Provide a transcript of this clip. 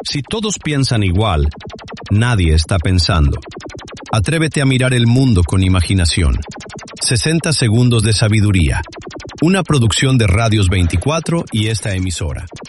Si todos piensan igual, nadie está pensando. Atrévete a mirar el mundo con imaginación. 60 segundos de sabiduría. Una producción de Radios 24 y esta emisora.